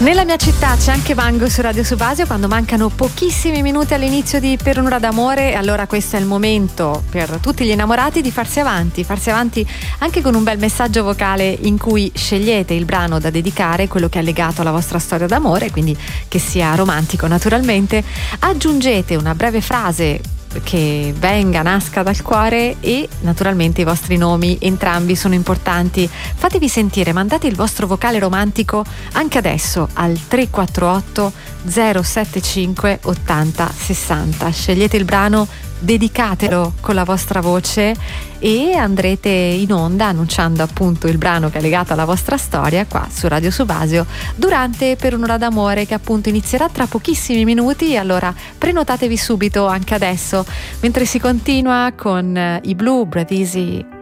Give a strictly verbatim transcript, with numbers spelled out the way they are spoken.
Nella mia città c'è anche Mango su Radio Subasio. Quando mancano pochissimi minuti all'inizio di Per un'ora d'amore, allora questo è il momento per tutti gli innamorati di farsi avanti, farsi avanti anche con un bel messaggio vocale in cui scegliete il brano da dedicare, quello che è legato alla vostra storia d'amore, quindi che sia romantico naturalmente. Aggiungete una breve frase che venga, nasca dal cuore, e naturalmente i vostri nomi entrambi sono importanti. Fatevi sentire, mandate il vostro vocale romantico anche adesso al tre quattro otto zero sette cinque ottanta sessanta. Scegliete il brano, dedicatelo con la vostra voce e andrete in onda annunciando appunto il brano che è legato alla vostra storia qua su Radio Subasio durante Per un'ora d'amore, che appunto inizierà tra pochissimi minuti. Allora prenotatevi subito anche adesso, mentre si continua con i Blue, Breathe Easy